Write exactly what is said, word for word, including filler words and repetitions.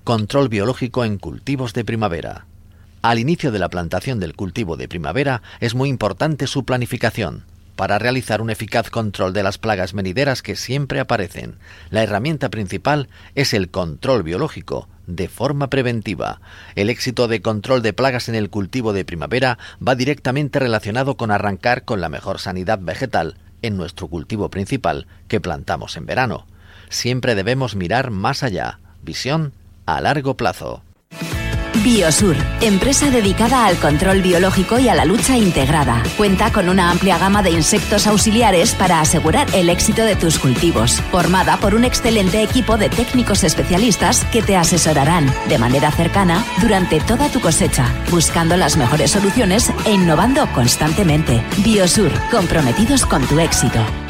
Control biológico en cultivos de primavera. Al inicio de la plantación del cultivo de primavera es muy importante su planificación para realizar un eficaz control de las plagas venideras que siempre aparecen. La herramienta principal es el control biológico de forma preventiva. El éxito de control de plagas en el cultivo de primavera va directamente relacionado con arrancar con la mejor sanidad vegetal en nuestro cultivo principal que plantamos en verano. Siempre debemos mirar más allá. Visión a largo plazo. Biosur, empresa dedicada al control biológico y a la lucha integrada. Cuenta con una amplia gama de insectos auxiliares para asegurar el éxito de tus cultivos. Formada por un excelente equipo de técnicos especialistas que te asesorarán de manera cercana durante toda tu cosecha, buscando las mejores soluciones e innovando constantemente. Biosur, comprometidos con tu éxito.